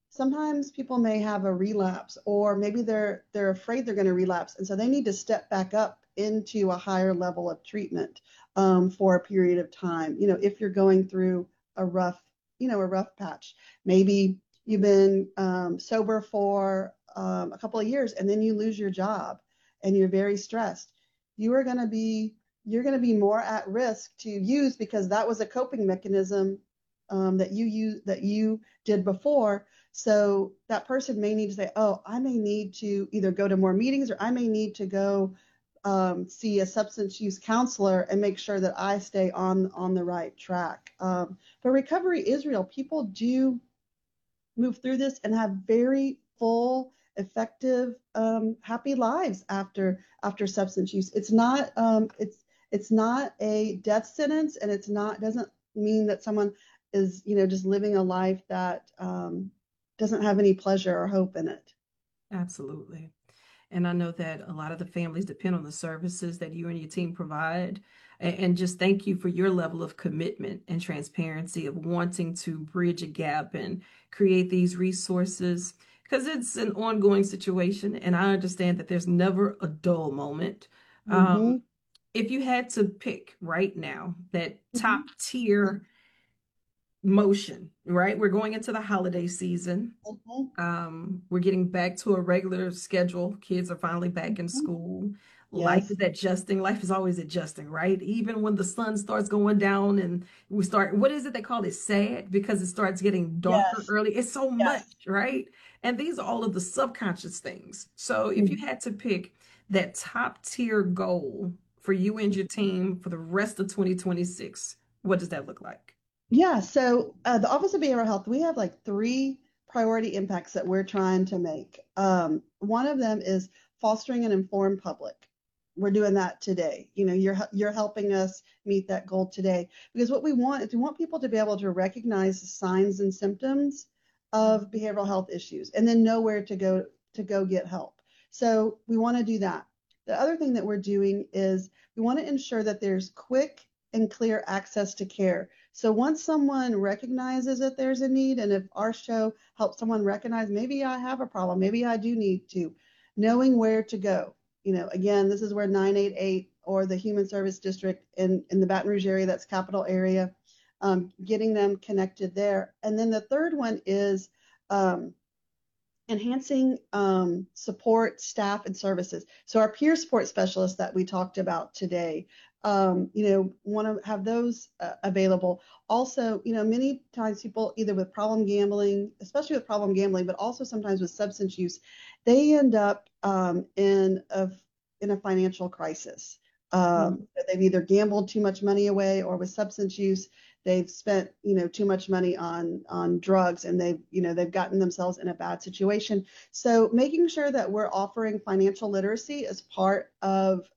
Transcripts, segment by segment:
sometimes people may have a relapse, or maybe they're afraid they're going to relapse, and so they need to step back up into a higher level of treatment for a period of time. If you're going through a rough, a rough patch, maybe you've been sober for a couple of years, and then you lose your job, and you're very stressed. You are going to be you're going to be more at risk to use because that was a coping mechanism that you did before. So that person may need to say, oh, I may need to either go to more meetings, or I may need to go see a substance use counselor and make sure that I stay on the right track. But recovery is real. People do move through this and have very full, effective, happy lives after substance use. It's not a death sentence, and it's not doesn't mean that someone is just living a life that doesn't have any pleasure or hope in it. Absolutely. And I know that a lot of the families depend on the services that you and your team provide. And just thank you for your level of commitment and transparency of wanting to bridge a gap and create these resources because it's an ongoing situation. And I understand that there's never a dull moment. Um, Hmm. if you had to pick right now that top Hmm. tier motion, right? We're going into the holiday season. Hmm. We're getting back to a regular schedule. Kids are finally back in Hmm. school. Life Yes. is adjusting. Life is always adjusting, right? Even when the sun starts going down and we start, what is it they call it? Sad because it starts getting darker Yes. early. It's so much, Yes. right? And these are all of the subconscious things. So if you Mhm. had to pick that top tier goal for you and your team for the rest of 2026, what does that look like? Yeah, so the Office of Behavioral Health, we have like three priority impacts that we're trying to make. One of them is fostering an informed public. We're doing that today. You're helping us meet that goal today because what we want is we want people to be able to recognize the signs and symptoms of behavioral health issues and then know where to go get help. So we want to do that. The other thing that we're doing is we want to ensure that there's quick and clear access to care. So once someone recognizes that there's a need, and if our show helps someone recognize maybe I have a problem, maybe I do need to, knowing where to go. Again, this is where 988 or the Human Service District in the Baton Rouge area, that's capital area, getting them connected there. And then the third one is um, enhancing support staff and services. So our peer support specialists that we talked about today, want to have those available. Also, many times people either with problem gambling, especially with problem gambling, but also sometimes with substance use, they end up in a financial crisis. Mhm. They've either gambled too much money away, or with substance use, they've spent too much money on drugs, and they've gotten themselves in a bad situation. So making sure that we're offering financial literacy as part of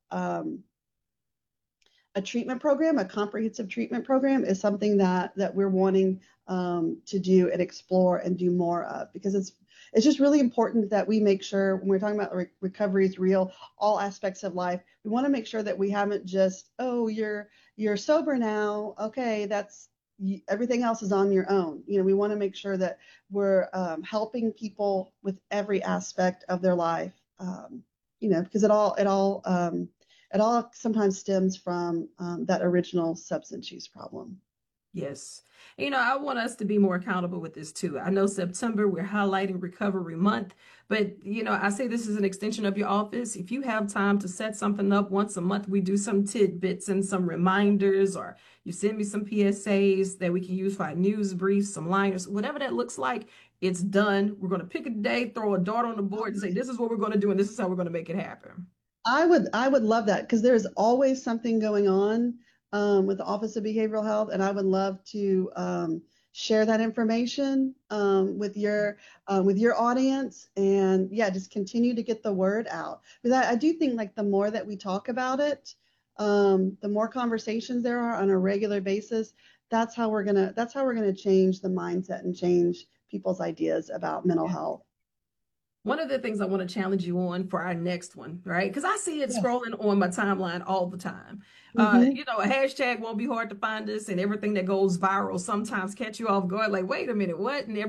a treatment program, a comprehensive treatment program, is something that we're wanting to do and explore and do more of, because it's just really important that we make sure when we're talking about recovery is real, all aspects of life. We want to make sure that we haven't just, oh, you're sober now, okay, that's everything else is on your own. We want to make sure that we're helping people with every aspect of their life. Because it all sometimes stems from that original substance use problem. Yes. I want us to be more accountable with this too. I know September, we're highlighting Recovery Month, but I say this is an extension of your office. If you have time to set something up once a month, we do some tidbits and some reminders, or you send me some PSAs that we can use for our news briefs, some liners, whatever that looks like, it's done. We're going to pick a day, throw a dart on the board and say, this is what we're going to do, and this is how we're going to make it happen. I would love that because there's always something going on with the Office of Behavioral Health, and I would love to share that information with your audience, and yeah, just continue to get the word out. Because I do think like the more that we talk about it, the more conversations there are on a regular basis. That's how we're gonna change the mindset and change people's ideas about mental health. One of the things I want to challenge you on for our next one, right? Because I see it Yes. scrolling on my timeline all the time. Hmm. A hashtag won't be hard to find us, and everything that goes viral sometimes catch you off guard, like, wait a minute, what? And